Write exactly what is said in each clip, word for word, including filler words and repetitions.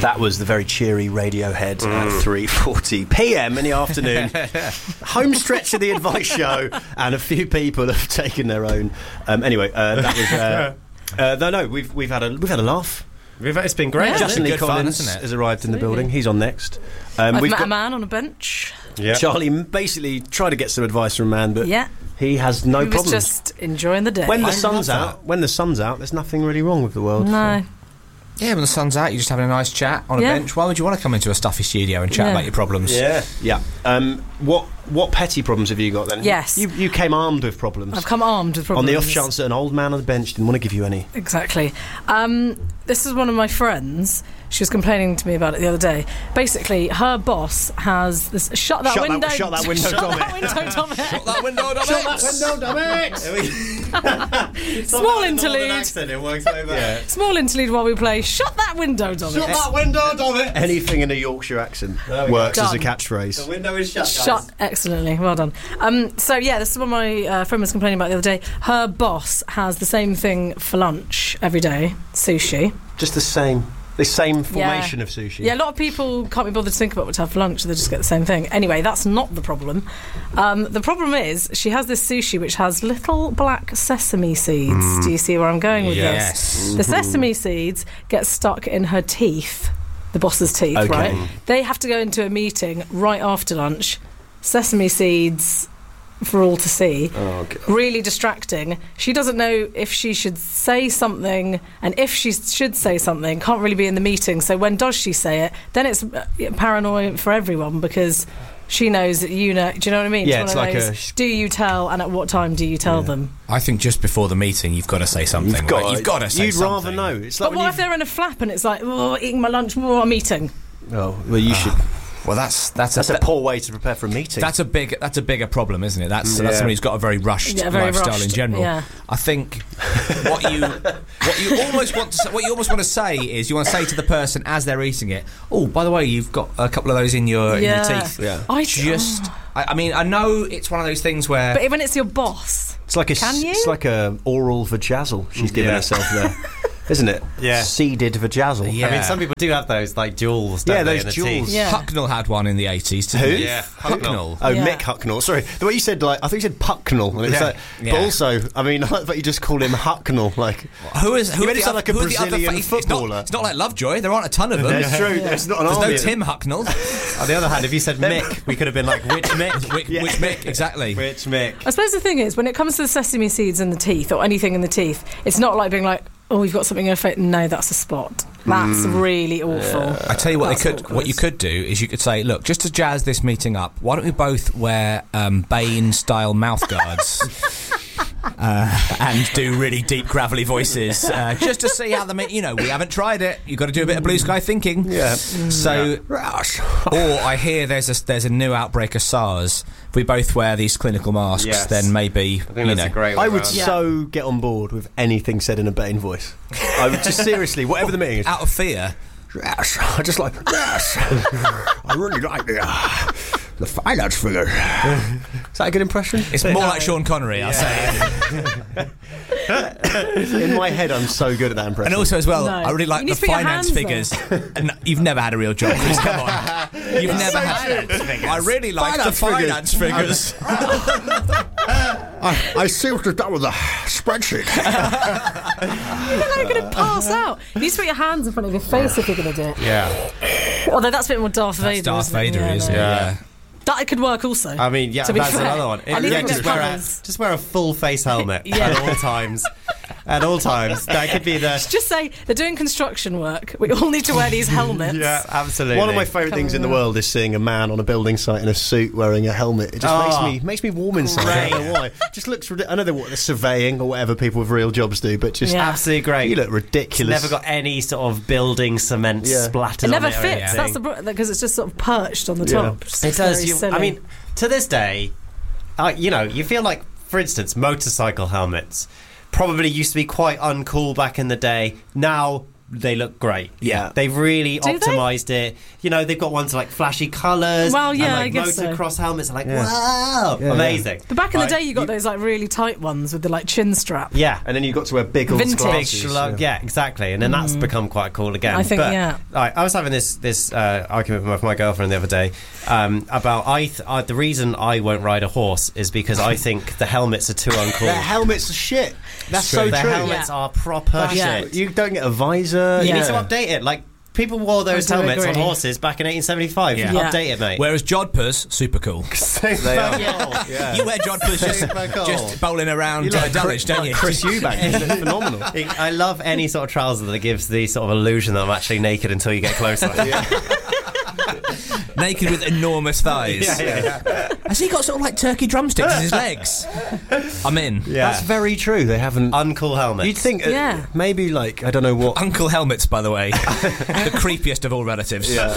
That was the very cheery Radiohead mm. at three forty p m in the afternoon. Home stretch of the Advice Show, and a few people have taken their own. Um, anyway, uh, that was. Uh, uh, no, no, we've we've had a we've had a laugh. We've, it's been great. Yeah. Justin Lee Collins fun, has arrived in the building. He's on next. Um, I've we've met got a man on a bench. Yeah. Charlie basically tried to get some advice from a man, but yeah. he has no he was problems. Just enjoying the day. When the I sun's out, that. when the sun's out, there's nothing really wrong with the world. No. So. Yeah, when the sun's out, you're just having a nice chat on a yeah. bench. Why would you want to come into a stuffy studio and chat yeah. about your problems? Yeah, yeah. Um, what what petty problems have you got then? Yes, you you came armed with problems. I've come armed with problems. On the off chance that an old man on the bench didn't want to give you any. Exactly. Um, this is one of my friends. She was complaining to me about it the other day. Basically, her boss has this. Shut that shut window! That, shut that window, shut that window, Dominic! Shut that window, Dominic! Shut that window, Dominic! Small interlude. Accent, it works like that. Yeah. Small interlude while we play. Shut that window, Dominic! Shut that window, Dominic! Anything in a Yorkshire accent works as a catchphrase. The window is shut. Guys. Shut excellently. Well done. Um, so yeah, this is what my uh, friend was complaining about the other day. Her boss has the same thing for lunch every day: sushi. Just the same. The same formation yeah. of sushi. Yeah, a lot of people can't be bothered to think about what to have for lunch, so they just get the same thing. Anyway, that's not the problem. Um, the problem is she has this sushi which has little black sesame seeds. Mm. Do you see where I'm going with yes. this? Mm-hmm. The sesame seeds get stuck in her teeth, the boss's teeth, okay. right? They have to go into a meeting right after lunch. Sesame seeds for all to see. Oh, God. Really distracting. She doesn't know if she should say something, and if she should say something, can't really be in the meeting. So when does she say it? Then it's paranoia for everyone because she knows that you know. Do you know what I mean? Yeah, it's, it's like those, a. Do you tell, and at what time do you tell yeah. them? I think just before the meeting, you've got to say something. You've got, right? You've got to say you'd something. You'd rather know. It's like but what if they're in a flap and it's like, oh, eating my lunch, oh, I'm eating. Oh, well, you uh. should. Well, that's that's that's a, a poor way to prepare for a meeting. That's a big that's a bigger problem, isn't it? That's yeah. that's somebody who's got a very rushed yeah, very lifestyle rushed, in general. Yeah. I think what you what you almost want to say, what you almost want to say is you want to say to the person as they're eating it, oh, by the way, you've got a couple of those in your yeah. in your teeth. Yeah. I just oh. I, I mean I know it's one of those things where, but when it's your boss, it's like a can you? It's like a oral vajazzle she's giving yeah. herself there. Isn't it? Yeah. Seeded vajazzle. Yeah. I mean, some people do have those, like, jewels, don't yeah, they, those in the jewels. teeth? Yeah. Hucknell had one in the eighties. Who? Yeah. Hucknell. Oh, yeah. Mick Hucknell. Sorry. The way you said, like, I thought you said Pucknell. And it was Yeah. like, Yeah. But also, I mean, I like that you just call him Hucknell. Like, Who is who You are made it the sound other- like a who are the other Brazilian fa- it's not- footballer. It's not like Lovejoy. There aren't a ton of them. that's true. Yeah. There's not an There's army no of- Tim Hucknell. On the other hand, if you said Mick, we could have been like, which Mick? which, Yeah. which Mick? Exactly. Which Mick? I suppose the thing is, when it comes to the sesame seeds in the teeth or anything in the teeth, it's not like being like, oh, you've got something in your face. No, that's a spot. That's Mm. really awful. Yeah. I tell you what, That's they could. awkward. What you could do is you could say, look, just to jazz this meeting up, why don't we both wear um, Bane-style mouth guards uh, and do really deep, gravelly voices, uh, just to see how the meet. You know, we haven't tried it. You've got to do a bit of blue sky thinking. Yeah. So, or I hear there's a there's a new outbreak of SARS. If we both wear these clinical masks, Yes. then maybe I think you that's know. a great way I would around. Yeah. so get on board with anything said in a Bane voice. I would just seriously, whatever the meeting is. Out of fear. Yes, I just like, yes, I really like the, uh, the finance figure. Is that a good impression? It's more like Sean Connery, I'll say. In my head, I'm so good at that impression. And also as well, No. I really like You need the to put your finance hands figures. And you've never had a real job, Chris. Come on, you've never had. I really like Finance the finance figures. I, I see what you've done with the spreadsheet. You're going to pass out. You need to put your hands in front of your face if you're going to do it. Yeah. Although that's a bit more Darth That's Vader. Darth isn't it? Vader, Yeah, isn't it? no. Yeah. That could work also. I mean, yeah, to be that's fair. another one. It, Anything yeah, that just wear, a, covers- just wear a full face helmet Yeah. at all times. At all times. That could be the... Just say they're doing construction work. We all need to wear these helmets. Yeah, absolutely. One of my favourite things in the world is seeing a man on a building site in a suit wearing a helmet. It just Oh. makes me makes me warm inside. I don't know why. Just looks. Rid- I know they're what they're surveying or whatever people with real jobs do, but just Yeah. Absolutely great. you look It's ridiculous. never got any sort of building cement Yeah. splatters It never on it or fits. anything. That's the because it's just sort of perched on the Yeah. top. Just It does. very You, silly. I mean, to this day, uh, you know, you feel like, for instance, motorcycle helmets probably used to be quite uncool back in the day. Now, they look great. Yeah. They've really Do they? optimised it. You know, they've got ones like flashy colours. Well, yeah, and, like, I guess so. motocross helmets are like, Yeah. wow, Yeah, amazing. But back in Right? the day, you got those like really tight ones with the like chin strap. Yeah. And then you've got to wear big old Vintage. Big glasses. schlug, yeah. exactly, and then that's become quite cool again. I think, but, yeah. Like, I was having this this uh, argument with my girlfriend the other day um, about I, th- I the reason I won't ride a horse is because I think the helmets are too uncool. Their helmets are shit. That's so Their true. helmets Yeah. are proper Yeah. shit. You don't get a visor. You Yeah. need to update it. Like, people wore those I do helmets on agree. horses back in eighteen seventy-five. Yeah. Yeah. Update it, mate. Whereas jodhpurs, super cool. They are. Yeah. Yeah. You wear jodhpurs just, Super cool. just bowling around You uh, like Dulwich, don't you? Chris Eubank. You look phenomenal. I love any sort of trouser that gives the sort of illusion that I'm actually naked until you get closer. Naked with enormous thighs. yeah, yeah, yeah. Has he got sort of like turkey drumsticks in his legs? I'm in. Yeah. That's very true. They haven't. Uncool helmets. You'd think uh, Yeah. maybe like I don't know what. Uncle Helmets, by the way. The creepiest of all relatives. Yeah.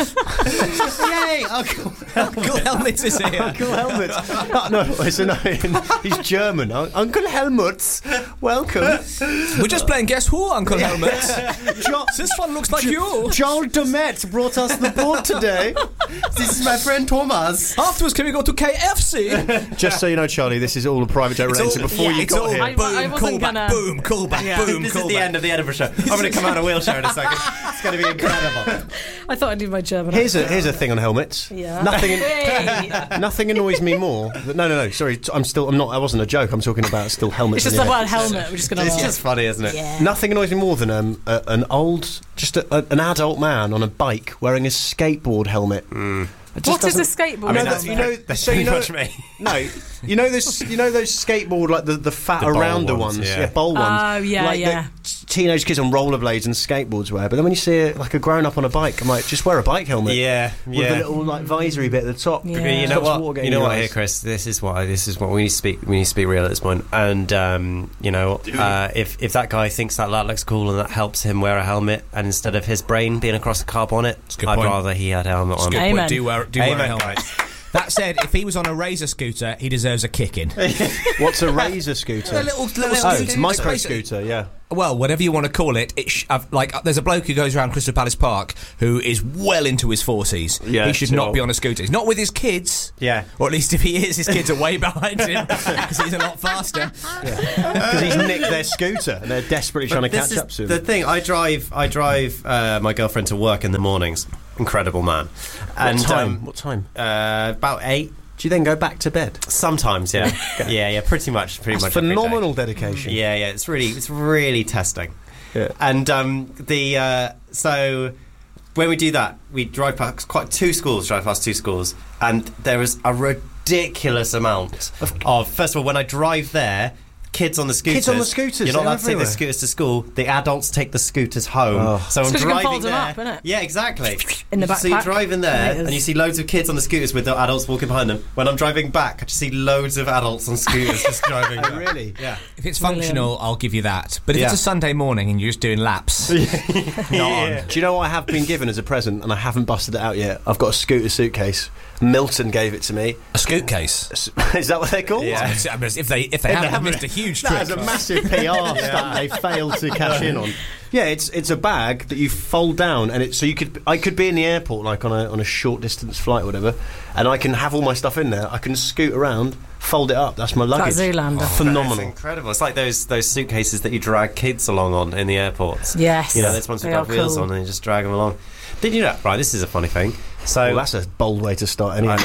Yay, Uncle. Uncle Helmets is here. Uncle Helmut. Oh, no, it's annoying. He's German. Un- Uncle Helmut, welcome. We're just playing Guess Who, Uncle Helmets. Jo- This one looks like you. Joel Demet brought us the board today. This is my friend Thomas. Afterwards, can we go to K F C? Just so you know, Charlie, this is all a private joke related. all- Before yeah, you it's got all here, I- boom, I wasn't callback, gonna- boom, callback, Yeah. boom, This callback. is the end of the Edinburgh show. I'm going to come out of a wheelchair in a second. It's going to be incredible. I thought I'd do my German. here's a here's a thing on helmets. Yeah. Nothing. Hey. Nothing annoys me more. Than, no, no, no. Sorry, t- I'm still. I'm not. I wasn't a joke. I'm talking about still helmets. It's just in the the air. word helmet. We're just gonna. It's just funny, isn't it? Yeah. Nothing annoys me more than um, a, an old, just a, a, an adult man on a bike wearing a skateboard helmet. It just What is a doesn't- skateboard? I mean, No, that's, that- you know, that's so you pretty know, much me. no, you know those, you know those skateboard like the the fatter, The bowl rounder ones, ones, yeah. bowl ones. Oh, yeah, like yeah. The t- teenage kids on rollerblades and skateboards wear. But then when you see it, like a grown up on a bike, I'm like, just wear a bike helmet. Yeah, with yeah. the little like visory bit at the top. Yeah. You know Stops water what? getting You know in your what? Here, eyes. Chris. This is what. I, this is what we need to speak. We need to speak real at this point. And um, you know, uh, if if that guy thinks that that looks cool and that helps him wear a helmet, and instead of his brain being across the car bonnet, a good I'd point. rather he had a helmet on. Good Amen. point. Do wear, do wear a Amen, helmet. guys. That said, if he was on a Razor scooter, he deserves a kicking. What's a razor scooter? A little, little Oh, scooter. it's micro Basically- scooter. Yeah. Well, whatever you want to call it, it sh- I've, like uh, there's a bloke who goes around Crystal Palace Park who is well into his forties. Yeah, he should sure. not be on a scooter. He's not with his kids. Yeah. Or at least if he is, his kids are way behind him because he's a lot faster. Because he's nicked their scooter and they're desperately trying to This catch is up to him. the thing. I drive. I drive uh, my girlfriend to work in the mornings. Incredible man. And what time? um, what time? uh, about eight. Do you then go back to bed? Sometimes, yeah, yeah, yeah. Pretty much, pretty That's much. every day. phenomenal dedication. Yeah, yeah. It's really, it's really testing. Yeah. And um, the uh, so when we do that, we drive past quite two schools. Drive past two schools, and there is a ridiculous amount of. First of all, when I drive there. Kids on the scooters. Kids on the scooters, You're not they're allowed to take the everywhere. scooters to school. The adults take the scooters home. Oh. So I'm It's 'cause you can driving fold them there. up, innit? Yeah, exactly. In the So you're backpack. driving there, There it is. and you see loads of kids on the scooters with the adults walking behind them. When I'm driving back, I just see loads of adults on scooters just driving. Oh, back. really? Yeah. If it's Brilliant. functional, I'll give you that. But if Yeah. it's a Sunday morning and you're just doing laps, not on. Do you know what I have been given as a present and I haven't busted it out yet? I've got a scooter suitcase. Milton gave it to me. A scoot case. Is that what they're called? Yeah. I mean, if they if they haven't, they've missed a huge trick. That is a massive P R stunt they failed to cash in on. Yeah, it's it's a bag that you fold down, and it's so you could I could be in the airport like on a on a short distance flight or whatever, and I can have all my stuff in there. I can scoot around, fold it up. That's my luggage. Like Zoolander. That's Phenomenal. incredible. It's like those those suitcases that you drag kids along on in the airports. Yes. You know, those ones They with are got wheels cool. on and you just drag them along. Did you know? Right, this is a funny thing. So Well, that's a bold way to start anyway.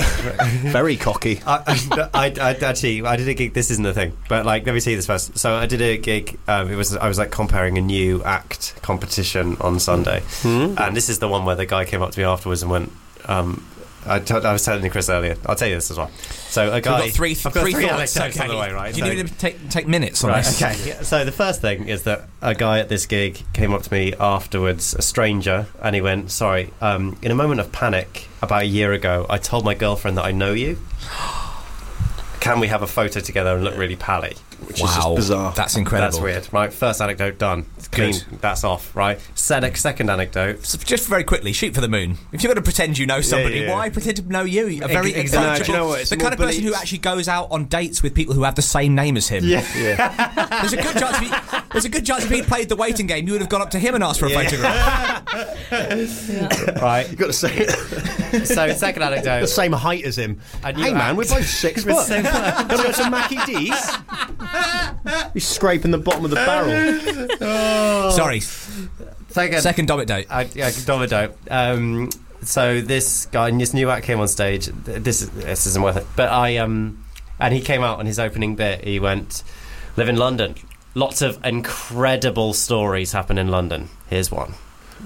Very cocky. I, I, I, I actually I did a gig. This isn't a thing, but like let me tell you this first. So I did a gig. Um, it was I was like comparing a new act competition on Sunday, Hmm? and this is the one where the guy came up to me afterwards and went. Um, I, t- I was telling you Chris earlier. I'll tell you this as well. So a We've guy. got three, I've got three, three thoughts. anecdotes Okay. on the way, right? Do you So- need to take take minutes on Right, this? okay. Yeah, so the first thing is that a guy at this gig came up to me afterwards, a stranger, and he went, "Sorry, um, in a moment of panic about a year ago, I told my girlfriend that I know you. Can we have a photo together and look really pally?" which wow, is just bizarre. That's incredible. That's weird. Right, first anecdote done. It's clean. Good. That's off. Right. Second, second anecdote. So just very quickly, shoot for the moon. If you're going to pretend you know somebody, yeah, yeah. why pretend to know you? A very Ex- No, approachable- do you know what? It's the more kind of person beliefs. who actually goes out on dates with people who have the same name as him. Yeah. Yeah. There's a good chance. If he, there's a good chance if he'd played the waiting game, you would have gone up to him and asked for a photograph. Right. You've got to say it. So second The anecdote. same height as him. And you Hey man, act- we're both six foot. same Gonna go to Mackie D's. He's scraping the bottom of the barrel. Sorry, Second. second domino. I, yeah, domino. Um, so this guy, this new act came on stage. This is this isn't worth it. But I um, and he came out on his opening bit. He went, "Live in London. Lots of incredible stories happen in London. Here's one."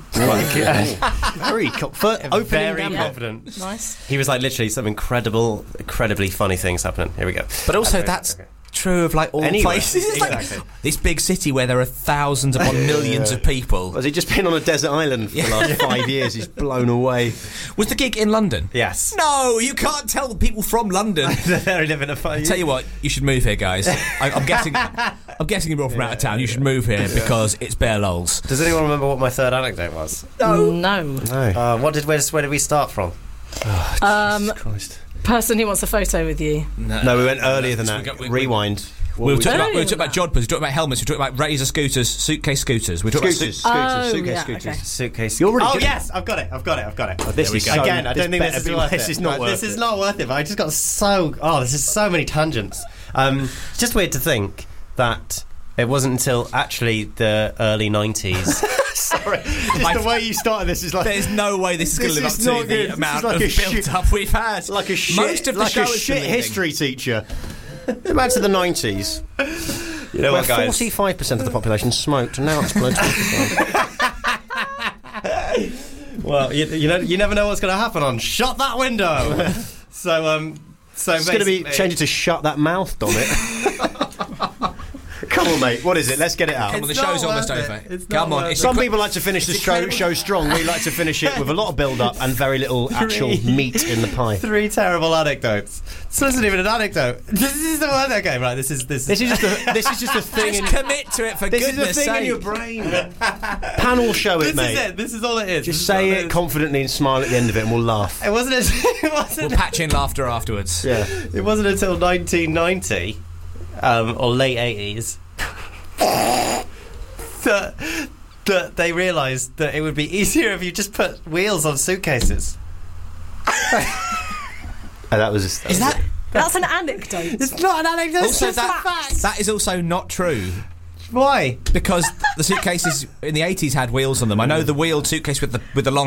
Very co- for opening Very gambit. confident. Nice. He was like, literally, some incredible, incredibly funny things happening. Here we go. But also, Okay, that's okay. true of like all Anywhere. places. It's like Exactly. this big city where there are thousands upon millions of people. Has he just been on a desert island for the last five years? He's blown away. Was the gig in London? Yes. No, you can't tell people from London. They live in a funny. Tell you what, you should move here, guys. I, I'm guessing, I'm guessing you're all from out of town. You should move here because it's bare lols. Does anyone remember what my third anecdote was? No. No. Uh, what did where, where did we start from? Um, Christ. person who wants a photo with you. No, we went earlier than We that. got- we- Rewind. We were, What talking we- about, we were talking about jodhpurs, we were talking about helmets, we were talking about razor scooters, suitcase scooters. We were talking Scooters, about scooters, Oh, suitcase yeah, scooters. okay. Suitcase. You're really oh good. yes, I've got it. I've got it. I've got it. Oh, this is so, Again, I this don't think this better is be- worth this it. is not Right, worth This it. is not worth it. But I just got so. Oh, this is so many tangents. Um, it's just weird to think that it wasn't until actually the early nineties. Sorry, just My- the way you started this is like There's no way this is going to This live up is to not the good. This amount is like of a shit- build-up we've had. like a shit, Most of the like show a has been shit leading. history teacher. Back to the nineties, You know where what, guys? forty-five percent of the population smoked, and now it's blown to Well, you, you know, you never know what's going to happen on Shut That Window. so, um, so It's going to be basically- changed to shut that mouth, Dom it. Come on, mate. What is it? Let's get it out. Come on, the It's show's not almost worth over. it. It's Come not on, worth it's it. a Some quick- people like to finish the show, show strong. We like to finish it with a lot of build-up and very little actual Three. meat in the pie. Three terrible anecdotes. This isn't even an anecdote. This is the one. Okay, right. This is this. This is just a, this is just a thing. Just In, commit to it for this is goodness the thing sake. in your brain. Panel show it, This mate. is it. This is all it is. Just This is say all it is. confidently and smile at the end of it, and we'll laugh. It wasn't. It wasn't. We'll patch in laughter afterwards. Yeah. It wasn't until nineteen ninety, um, or late eighties, that, that they realised that it would be easier if you just put wheels on suitcases. And that was. Just, Is that That's an anecdote. It's not an anecdote. It's also just that? facts. That is also not true Why? because the suitcases in the eighties had wheels on them. I know the wheeled suitcase with the with the long